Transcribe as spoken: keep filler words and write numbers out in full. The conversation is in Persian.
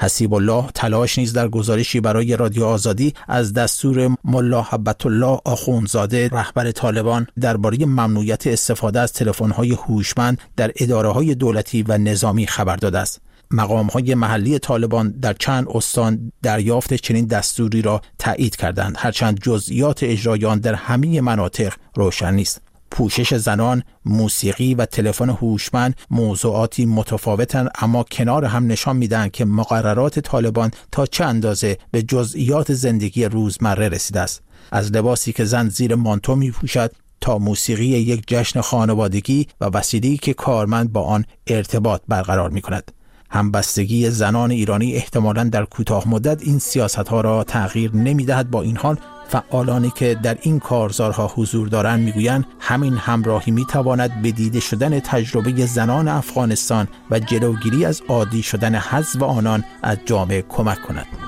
حسیب الله تلاش نیز در گزارشی برای رادیو آزادی از دستور ملا هبت الله آخوندزاده رهبر طالبان درباره ممنوعیت استفاده از تلفن‌های هوشمند در اداره‌های دولتی و نظامی خبر داده است. مقام‌های محلی طالبان در چند استان دریافت چنین دستوری را تایید کردند، هرچند جزئیات اجرای آن در همه مناطق روشن نیست. پوشش زنان، موسیقی و تلفن هوشمند موضوعاتی متفاوتند، اما کنار هم نشان میدن که مقررات طالبان تا چه اندازه به جزئیات زندگی روزمره رسیده است. از لباسی که زن زیر مانتو میپوشد تا موسیقی یک جشن خانوادگی و وسیله‌ای که کارمند با آن ارتباط برقرار میکند. همبستگی زنان ایرانی احتمالاً در کوتاه مدت این سیاست‌ها را تغییر نمی‌دهد. با این حال فعالانی که در این کارزارها حضور دارند میگویند همین همراهی میتواند به دیده شدن تجربه زنان افغانستان و جلوگیری از عادی شدن حذف آنان از جامعه کمک کند.